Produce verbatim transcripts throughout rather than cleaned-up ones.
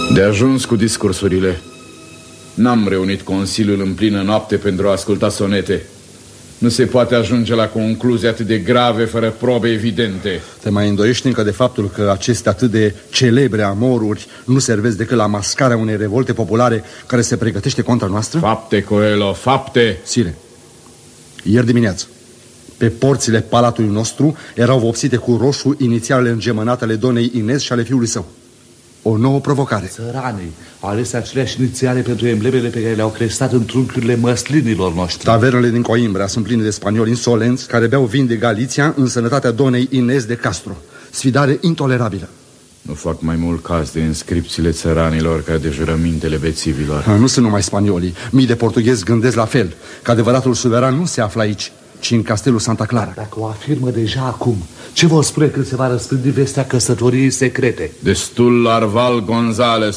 De ajuns cu discursurile. N-am reunit consiliul în plină noapte pentru a asculta sonete. Nu se poate ajunge la concluzii atât de grave fără probe evidente. Te mai îndoiești încă de faptul că aceste atât de celebre amoruri nu servesc decât la mascarea unei revolte populare care se pregătește contra noastră? Fapte, Coelho, fapte! Sire, ieri dimineață, pe porțile palatului nostru erau vopsite cu roșu inițialele îngemănate ale doamnei Inez și ale fiului său. O nouă provocare. Țăranii au ales aceleași inițiale pentru emblemele pe care le-au crestat în trunchiurile măslinilor noștri. Tavernele din Coimbra sunt pline de spanioli insolenți care beau vin de Galiția în sănătatea doamnei Inez de Castro. Sfidare intolerabilă. Nu fac mai mult caz de inscripțiile țăranilor ca de jurămintele bețivilor. Nu sunt numai spaniolii. Mii de portughezi gândesc la fel, că adevăratul suveran nu se află aici, ci în castelul Santa Clara. Dacă o afirmă deja acum, ce vor spune când se va răspândi vestea căsătoriei secrete? Destul, Arval González.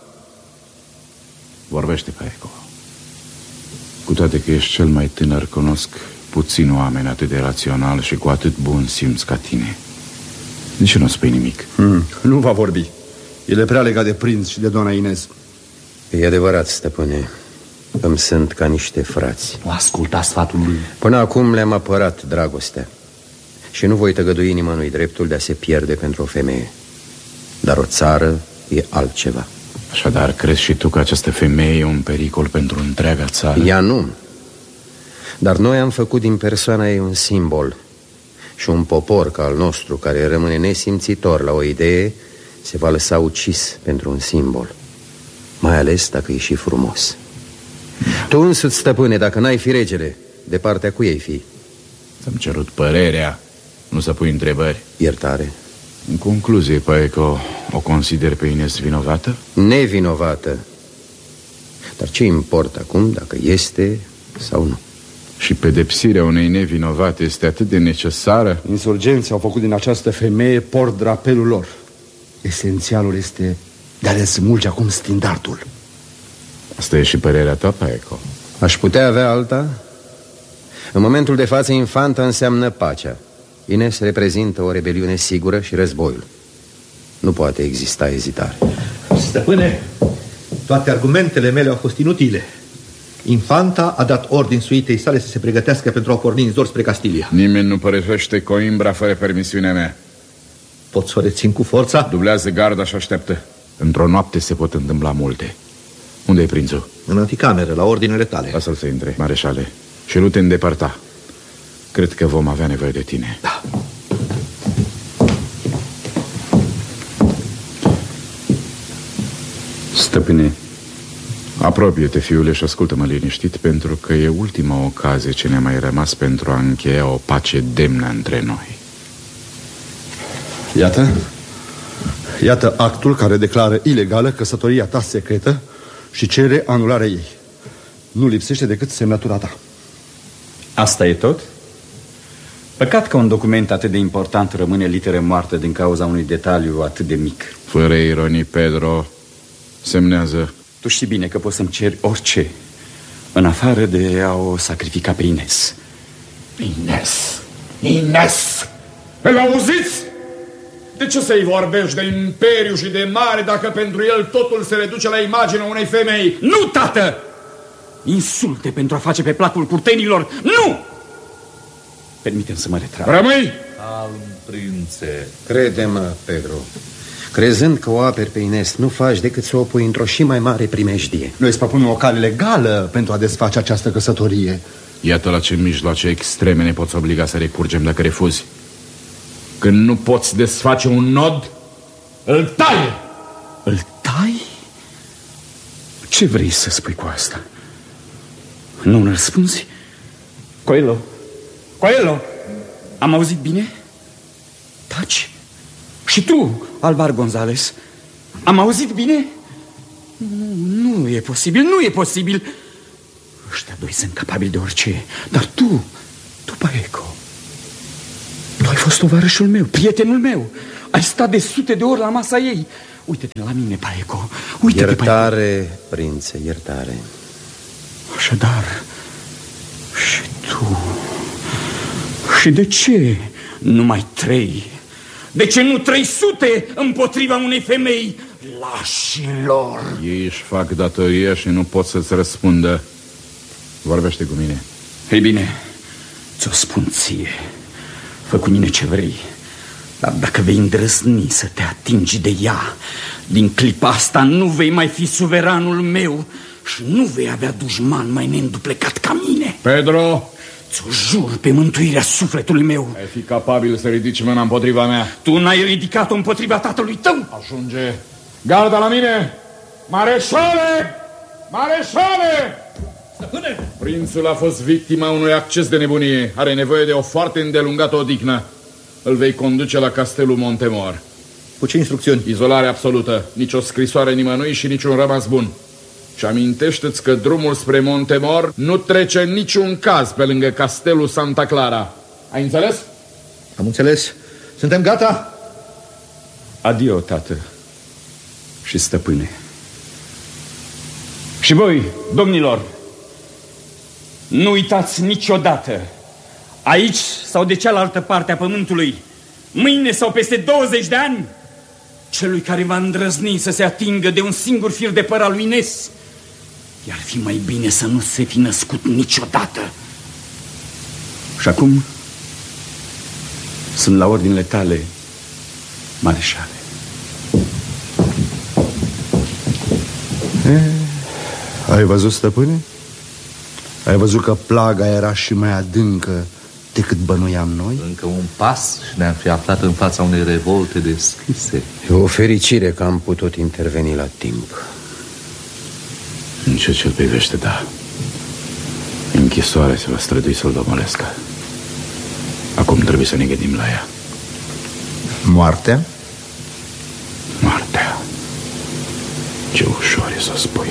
Vorbește, Paeco. Cu toate că ești cel mai tânăr, cunosc puțin oameni atât de rațional și cu atât bun simț ca tine. De ce nu spui nimic? Hmm, nu va vorbi. El e prea legat de prinț și de doamna Inez. E adevărat, stăpâne. Îmi sunt ca niște frați. Nu asculta sfatul lui. Până acum le-am apărat dragostea și nu voi tăgădui nimănui dreptul de a se pierde pentru o femeie. Dar o țară e altceva. Așadar, crezi și tu că această femeie e un pericol pentru întreaga țară? Ea nu. Dar noi am făcut din persoana ei un simbol. Și un popor ca al nostru, care rămâne nesimțitor la o idee, se va lăsa ucis pentru un simbol. Mai ales dacă e și frumos. Tu însuți, stăpâne, dacă n-ai fi regele, de partea cui ai fi? Ți-am cerut părerea, nu să pui întrebări. Iertare. În concluzie, Paeco, o consider pe Inez vinovată? Nevinovată. Dar ce importă acum dacă este sau nu? Și pedepsirea unei nevinovate este atât de necesară? Insurgenții au făcut din această femeie port drapelul lor. Esențialul este de a le smulge acum standardul. Asta e și părerea ta, Paeco? Aș putea avea alta? În momentul de față, infanta înseamnă pacea. Inez reprezintă o rebeliune sigură și războiul. Nu poate exista ezitare. Stăpâne, toate argumentele mele au fost inutile. Infanta a dat ordin suitei sale să se pregătească pentru a porni în zor spre Castilia. Nimeni nu părăsește Coimbra fără permisiunea mea. Pot să o rețin cu forța? Dublează garda și așteaptă. Într-o noapte se pot întâmpla multe. Unde e prințul? În anticameră, la ordinele tale. Lasă-l să intre, mareșale. Și nu te îndepărta. Cred că vom avea nevoie de tine. Da. Stăpâne, apropie-te, fiule, și ascultă-mă liniștit, pentru că e ultima ocazie ce ne-a mai rămas pentru a încheia o pace demnă între noi. Iată, iată actul care declară ilegală căsătoria ta secretă și cere anularea ei. Nu lipsește decât semnătura ta. Asta e tot? Păcat că un document atât de important rămâne literă moartă din cauza unui detaliu atât de mic. Fără ironii, Pedro, semnează. Tu știi bine că poți să-mi ceri orice, în afară de a o sacrifica pe Inez. Inez! Inez! Îl auziți? De ce să-i vorbești de imperiu și de mare dacă pentru el totul se reduce la imaginea unei femei? Nu, tată! Insulte pentru a face pe placul curtenilor, nu! Permite-mi să mă retrag. Rămâi! Calm, prințe. Crede-mă, Pedro, crezând că o aperi pe Inez, nu faci decât să o pui într-o și mai mare primejdie. Noi îți propunem o cale legală pentru a desface această căsătorie. Iată la ce mijloace extreme ne poți obliga să recurgem dacă refuzi. Când nu poți desface un nod, îl tai! Îl tai? Ce vrei să spui cu asta? Nu-mi răspunzi? Coelho, Coelho, am auzit bine? Taci. Și tu, Alvar González, am auzit bine? Nu, nu e posibil, nu e posibil. Ăștia doi sunt capabili de orice. Dar tu, tu, Paeco, tu ai fost tovarășul meu, prietenul meu. Ai stat de sute de ori la masa ei. Uite-te la mine, Paeco. Uite-te, Iertare, Paeco. prințe, iertare. Așadar, și tu. Și de ce numai trei? De ce nu trei sute împotriva unei femei lașilor. Ei își fac datoria și nu pot să-ți răspundă. Vorbește cu mine. Ei bine, ți-o spun ție. Fă cu mine ce vrei. Dar dacă vei îndrăzni să te atingi de ea, din clipa asta nu vei mai fi suveranul meu și nu vei avea dușman mai neînduplecat ca mine. Pedro! Ți-o jur pe mântuirea sufletului meu. Ai fi capabil să ridici mâna împotriva mea. Tu n-ai ridicat-o împotriva tatălui tău. Ajunge. Garda la mine! Mareșale! Mareșale! Stăpâne! Prințul a fost victima unui acces de nebunie. Are nevoie de o foarte îndelungată odihnă. Îl vei conduce la castelul Montemor. Cu ce instrucțiuni? Izolare absolută. Nici o scrisoare nimănui și niciun rămas bun. Și amintește-ți că drumul spre Montemor nu trece în niciun caz pe lângă castelul Santa Clara. Ai înțeles? Am înțeles. Suntem gata? Adio, tată și stăpâne. Și voi, domnilor, nu uitați niciodată, aici sau de cealaltă parte a pământului, mâine sau peste douăzeci de ani, celui care va îndrăzni să se atingă de un singur fir de păr al lui Ines, i-ar fi mai bine să nu se fi născut niciodată. Și acum sunt la ordinele tale, mareșale. E, ai văzut, stăpâne? Ai văzut că plaga era și mai adâncă decât bănuiam noi? Încă un pas și ne-am fi aflat în fața unei revolte deschise. E o fericire că am putut interveni la timp. În ce ce-l privește, da. Închisoarea se va strădui să-l domolească. Acum trebuie să ne gândim la ea. Moartea? Moartea. Ce ușor e să o spui.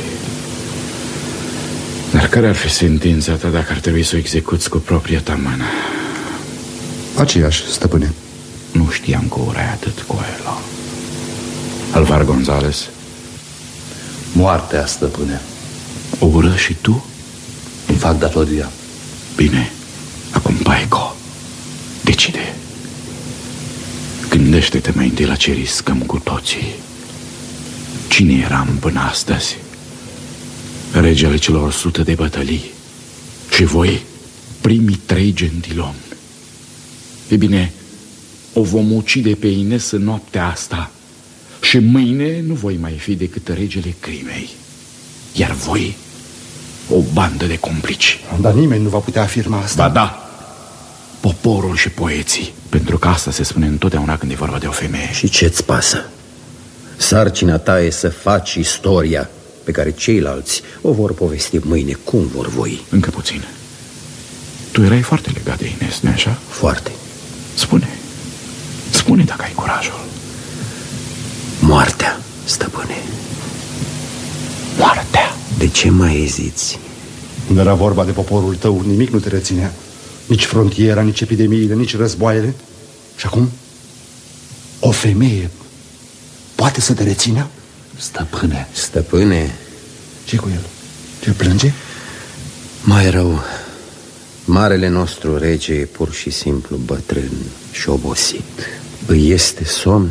Dar care ar fi sentința ta dacă ar trebui să o execuți cu propria ta mână? Aceeași, stăpâne. Nu știam că urai atât Coelho. Alvar González. Moartea, stăpâne. O ură și tu? Îmi fac datoria. Bine. Acum, Paeco, decide. Gândește-te mai întâi la ce riscăm cu toții. Cine eram până astăzi? Regele celor sute de bătălii. Și voi, primii trei gentilomi. E bine, o vom ucide pe Ines în noaptea asta. Și mâine nu voi mai fi decât regele crimei. Iar voi, o bandă de complici. Dar nimeni nu va putea afirma asta. Ba da, poporul și poeții. Pentru că asta se spune întotdeauna când e vorba de o femeie. Și ce-ți pasă? Sarcina ta e să faci istoria pe care ceilalți o vor povesti mâine cum vor voi. Încă puțin. Tu erai foarte legat de Ines, nu-i așa? Foarte. Spune. Spune dacă ai curajul. Moartea, stăpâne. Moartea. De ce mai eziți? Nu era vorba de poporul tău, nimic nu te reținea. Nici frontiera, nici epidemiile, nici războaiele. Și acum, o femeie poate să te rețină? Stăpâne. Stăpâne. Ce cu el? Ce plânge? Mai rău. Marele nostru rege e pur și simplu bătrân și obosit. Îi este somn?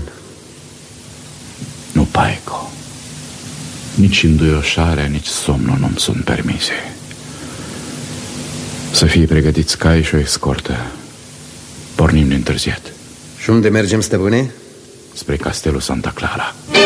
Nu, Paeco. Nici înduioșarea, nici somnul nu-mi sunt permise. Să fie pregătiți cai și o escortă. Pornim neîntârziat. Și unde mergem, stăpâne? Spre castelul Santa Clara.